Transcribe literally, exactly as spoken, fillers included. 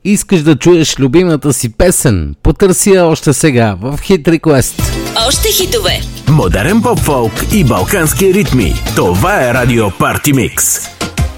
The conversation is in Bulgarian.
Искаш да чуеш любимата си песен? Потърси я още сега в Hit Request. Още хитове. Модерен поп-фолк и балкански ритми. Това е Радио Парти Микс.